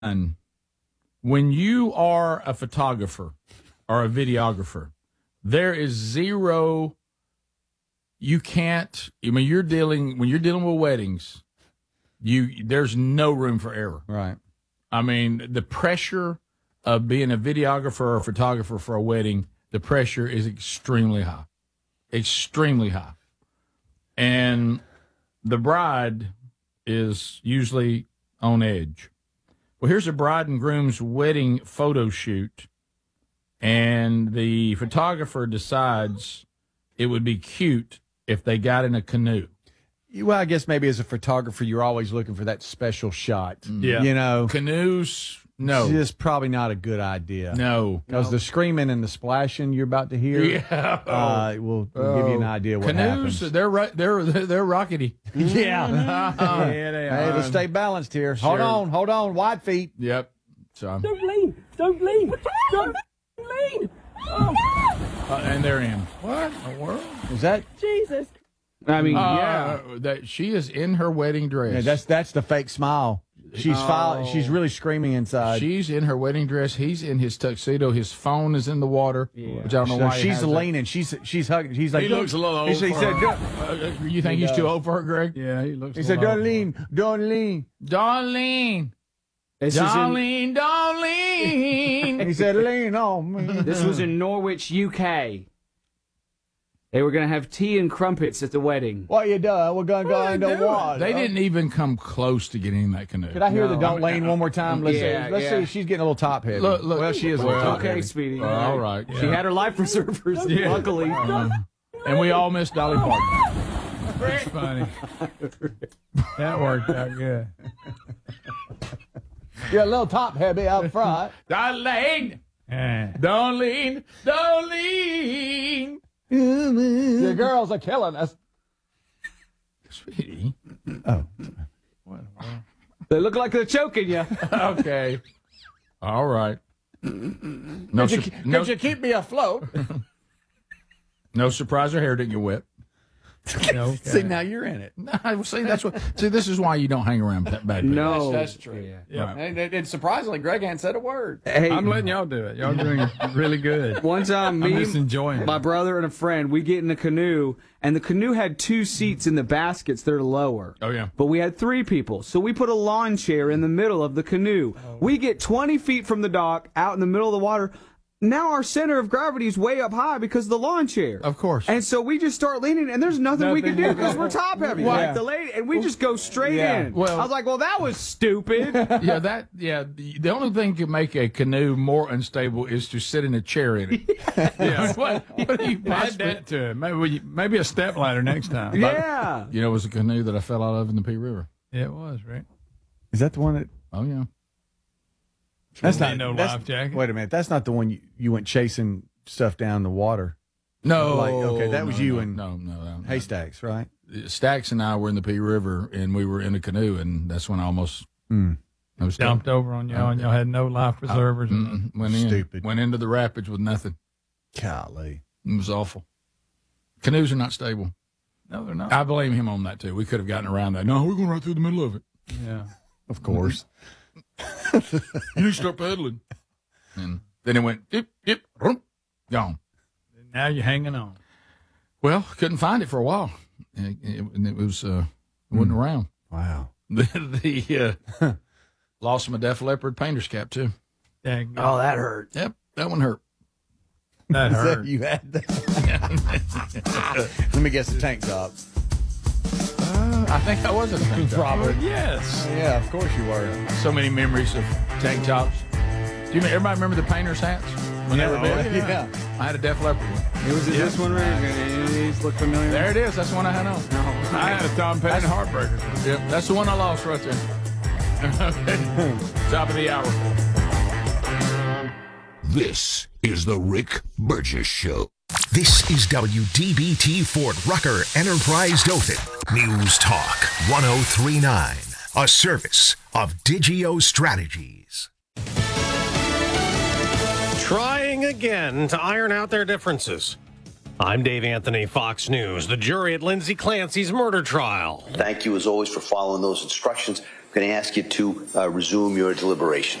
when you are a photographer or a videographer, there is zero. You can't. When you're dealing with weddings, there's no room for error. Right. I mean, the pressure of being a videographer or a photographer for a wedding, the pressure is extremely high. Extremely high. And the bride is usually on edge. Well, here's a bride and groom's wedding photo shoot, and the photographer decides it would be cute if they got in a canoe. Well, I guess maybe as a photographer, you're always looking for that special shot. Yeah. You know, Canoes, no. it's just probably not a good idea. No. Because the screaming and the splashing you're about to hear will give you an idea what Canoes, happens. they're rockety. Yeah. Yeah, they Hey, are. let's stay balanced here. Sure. Hold on, wide feet. Yep. So, Don't lean. Don't lean. Oh. and they're in. What in the world? Is that? Jesus. I mean, That she is in her wedding dress. Yeah, that's the fake smile. She's really screaming inside. She's in her wedding dress. He's in his tuxedo. His phone is in the water, which I don't know So why. he she's has leaning. She's hugging. He's like, He looks a little old. He said, you think he's too old for her, Greg? yeah, he looks. he said, don't lean. Darlene, Darlene, Darlene. He said, lean on me. This was in Norwich, UK. They were going to have tea and crumpets at the wedding. What you doing? We're going to go into water. They didn't even come close to getting in that canoe. Could I hear the don't lean one more time? Let's see. She's getting a little top heavy. Look. Well, she is a little top Okay, heavy. Speedy. All right. She had her life preservers, luckily. And we all missed Dolly Parton. That's funny. That worked out good. You're a little top heavy up front. Darlene, Yeah. don't lean, don't lean. Your girls are killing us. Sweetie. Oh. They look like they're choking you. Okay. All right. No, Could you keep me afloat? no surprise her hair didn't get wet. Okay. See, now you're in it. See, this is why you don't hang around bad people. No. That's true. Yeah. And surprisingly, Greg hadn't said a word. Hey, I'm letting y'all do it. Y'all doing really good. one time, I'm me, just enjoying my it. brother, and a friend, we get in a canoe, and the canoe had 2 seats in the baskets that are lower. Oh, yeah. But we had 3 people, so we put a lawn chair in the middle of the canoe. We get 20 feet from the dock, out in the middle of the water. Now our center of gravity is way up high because of the lawn chair. Of course. And so we just start leaning, and there's nothing we can do because we're top heavy. What? Like the lady, and we just go straight in. Well- I was like, well, that was stupid. The only thing to make a canoe more unstable is to sit in a chair in it. Yeah. what do you Add possibly? that to it. Maybe a step ladder next time. Yeah. You know, it was a canoe that I fell out of in the Pea River. Yeah, it was, right? Is that the one that? Oh, yeah. That's Ain't no life jacket. Wait a minute. That's not the one you went chasing stuff down the water. No. That was you and No. Haystacks, right? Stacks and I were in the Pea River, and we were in a canoe, and that's when I almost Dumped over on y'all, and y'all had no life preservers. went in. Stupid. Went into the rapids with nothing. Golly. It was awful. Canoes are not stable. No, they're not. I blame him on that, too. We could have gotten around that. No, we're going right through the middle of it. Yeah. Of course. You need to start pedaling. And then it went, dip, dip, rump, gone. Now you're hanging on. Well, couldn't find it for a while. It was, it wasn't around. Wow. The lost my Def Leppard painter's cap, too. Dang, Oh, that hurt. Yep, that one hurt. that Is that hurt. you had that? Let me guess the tank top. I think I was in a tank top. Probably. Yes. Yeah, of course you were. So many memories of tank tops. Do you everybody remember the painter's hats when they were big? Yeah. I had a Def Leppard one. It was this one right here. These look familiar. There it is. That's the one I had on. I had a Tom Petty Heartbreaker. Yep, that's the one I lost right there. Okay. Top of the hour. This is the Rick Burgess Show. This is WDBT Fort Rucker Enterprise Dothan. News Talk 1039. A service of Digio Strategies. Trying again to iron out their differences. I'm Dave Anthony, Fox News. The jury at Lindsay Clancy's murder trial. Thank you, as always, for following those instructions. I'm going to ask you to resume your deliberation.